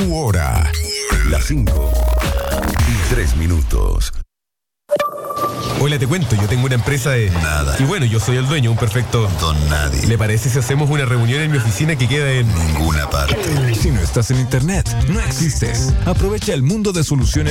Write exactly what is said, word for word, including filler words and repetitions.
Tu hora. Las cinco y tres minutos. Hola, te cuento, yo tengo una empresa de... Nada. Y bueno, yo soy el dueño, un perfecto... Don nadie. ¿Le parece si hacemos una reunión en mi oficina que queda en... Ninguna parte. Si no estás en internet, no existes. Aprovecha el mundo de soluciones